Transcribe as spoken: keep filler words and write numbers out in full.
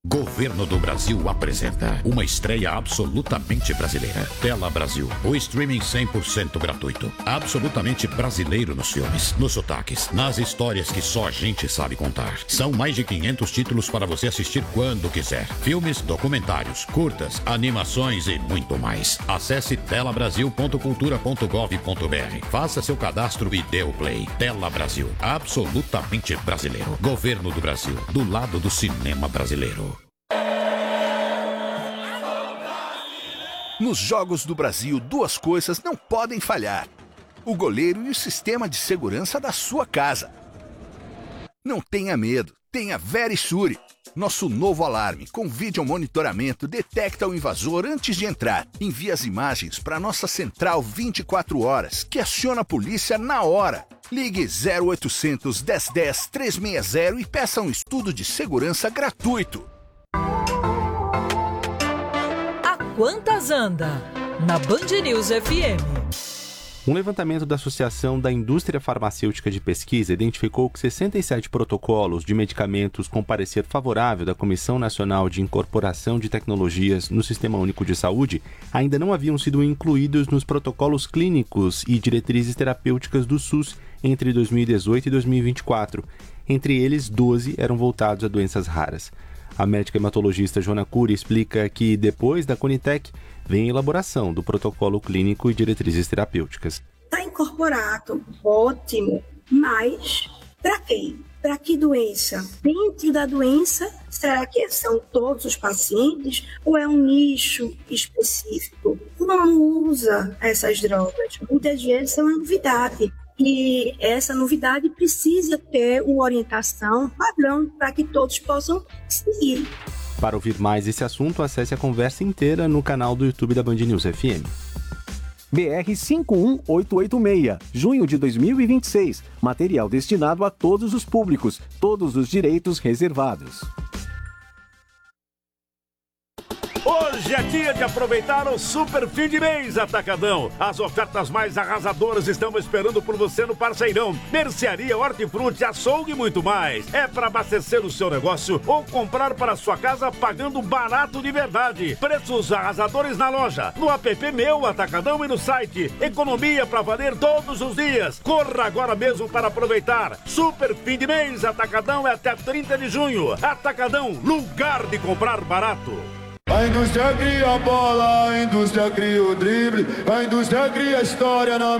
Governo do Brasil apresenta uma estreia absolutamente brasileira. Tela Brasil, o streaming cem por cento gratuito. Absolutamente brasileiro nos filmes, nos sotaques, nas histórias que só a gente sabe contar. São mais de quinhentos títulos para você assistir quando quiser. Filmes, documentários, curtas, animações e muito mais. Acesse tela brasil ponto cultura ponto gov ponto br. Faça seu cadastro e dê o play. Tela Brasil, absolutamente brasileiro. Governo do Brasil, do lado do cinema brasileiro. Nos Jogos do Brasil, duas coisas não podem falhar: o goleiro e o sistema de segurança da sua casa. Não tenha medo, tenha Verisure. Nosso novo alarme com vídeo monitoramento detecta o invasor antes de entrar. Envia as imagens para nossa central vinte e quatro horas, que aciona a polícia na hora. Ligue zero oitocentos, dez dez, trezentos e sessenta e peça um estudo de segurança gratuito. Quantas anda? Na Band News F M. Um levantamento da Associação da Indústria Farmacêutica de Pesquisa identificou que sessenta e sete protocolos de medicamentos com parecer favorável da Comissão Nacional de Incorporação de Tecnologias no Sistema Único de Saúde ainda não haviam sido incluídos nos protocolos clínicos e diretrizes terapêuticas do SUS entre dois mil e dezoito e dois mil e vinte e quatro. Entre eles, doze eram voltados a doenças raras. A médica hematologista Joana Cury explica que, depois da Conitec, vem a elaboração do protocolo clínico e diretrizes terapêuticas. Está incorporado, ótimo, mas para quem? Para que doença? Dentro da doença, será que são todos os pacientes ou é um nicho específico? Não usa essas drogas. Muitas vezes é uma novidade. E essa novidade precisa ter uma orientação padrão para que todos possam seguir. Para ouvir mais esse assunto, acesse a conversa inteira no canal do YouTube da Band News F M. B R cinco um oito oito seis, junho de dois mil e vinte e seis. Material destinado a todos os públicos, todos os direitos reservados. Hoje é dia de aproveitar o Super Fim de Mês Atacadão. As ofertas mais arrasadoras estão esperando por você no Parceirão. Mercearia, hortifruti, açougue e muito mais. É para abastecer o seu negócio ou comprar para sua casa pagando barato de verdade. Preços arrasadores na loja, no app Meu Atacadão e no site. Economia para valer todos os dias. Corra agora mesmo para aproveitar. Super Fim de Mês Atacadão é até trinta de junho. Atacadão, lugar de comprar barato. A indústria cria a bola, a indústria cria o drible, a indústria cria a história na